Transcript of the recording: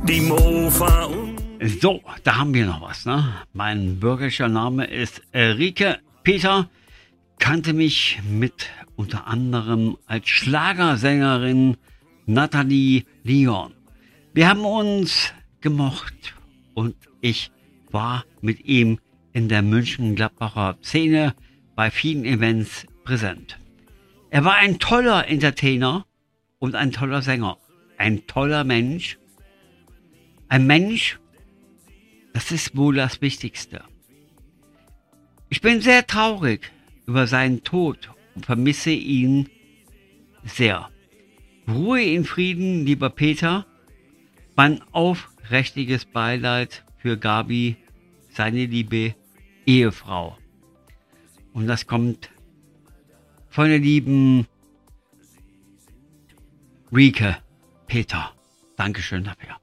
Die Mofa. So, da haben wir noch was, ne? Mein bürgerlicher Name ist Rike. Peter kannte mich mit unter anderem als Schlagersängerin Nathalie Leon. Wir haben uns gemocht und ich war mit ihm in der München-Gladbacher Szene bei vielen Events präsent. Er war ein toller Entertainer und ein toller Sänger. Ein toller Mensch. Ein Mensch, das ist wohl das Wichtigste. Ich bin sehr traurig über seinen Tod und vermisse ihn sehr. Ruhe in Frieden, lieber Peter. Mein aufrichtiges Beileid für Gabi, seine liebe Ehefrau. Und das kommt von der lieben Rike Peter. Dankeschön dafür.